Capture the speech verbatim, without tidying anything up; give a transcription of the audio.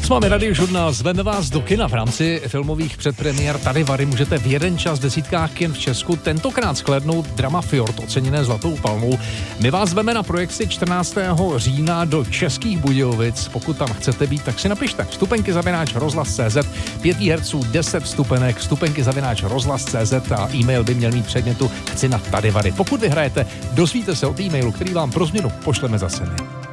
S vámi Radiožurnál, zveme vás do kina v rámci filmových předpremiér. Tady Vary můžete v jeden čas v desítkách kin v Česku tentokrát shlédnout drama Fjord, oceněné Zlatou palmou. My vás zveme na projekci čtrnáctého října do Českých Budějovic. Pokud tam chcete být, tak si napište vstupenky zavináč rozhlas tečka cé zet, pět hertzů, deset vstupenek, vstupenky zavináč rozhlas tečka cé zet a e-mail by měl mít předmětu Chci na Tady Vary. Pokud vyhrajete, dozvíte se od e-mailu, který vám pro změnu pošleme zase my.